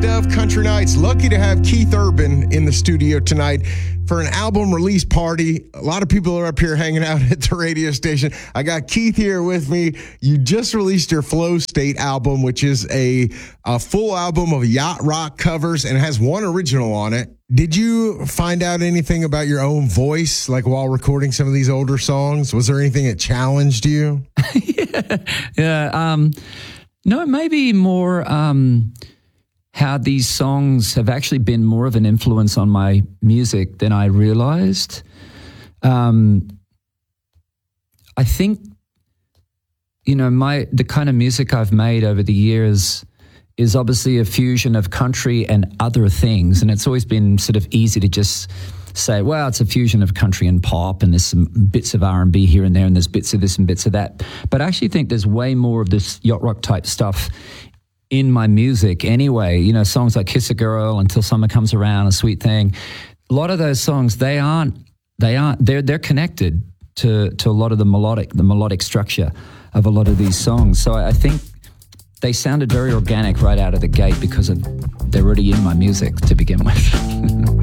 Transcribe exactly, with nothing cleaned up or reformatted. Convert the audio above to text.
Band of Country Nights. Lucky to have Keith Urban in the studio tonight for an album release party. A lot of people are up here hanging out at the radio station. I got Keith here with me. You just released your Flow State album, which is a, a full album of yacht rock covers and has one original on it. Did you find out anything about your own voice, like while recording some of these older songs? Was there anything that challenged you? yeah. yeah um, no, maybe more um, how these songs have actually been more of an influence on my music than I realized. Um, I think, you know, my the kind of music I've made over the years is obviously a fusion of country and other things. And it's always been sort of easy to just say, well, it's a fusion of country and pop, and there's some bits of R and B here and there, and there's bits of this and bits of that. But I actually think there's way more of this yacht rock type stuff in my music anyway. You know, songs like Kiss a Girl, Until Summer Comes Around, A Sweet Thing. A lot of those songs, they aren't, they aren't, they're, they're connected to, to a lot of the melodic, the melodic structure of a lot of these songs. So I think they sounded very organic right out of the gate because of they're already in my music to begin with.